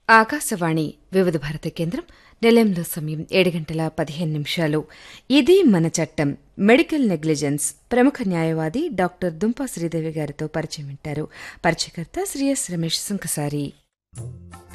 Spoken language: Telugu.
ఆకాశవాణి వివిధ భారత కేంద్రం నిలయంలో సమయం 7:15. ఇది మన చట్టం. మెడికల్ నెగ్లిజెన్స్ ప్రముఖ న్యాయవాది డాక్టర్ దుంపా శ్రీదేవి గారితో పరిచయం వింటారు. పరిచయకర్త శ్రీ ఎస్ రమేష్ సుంకసారి.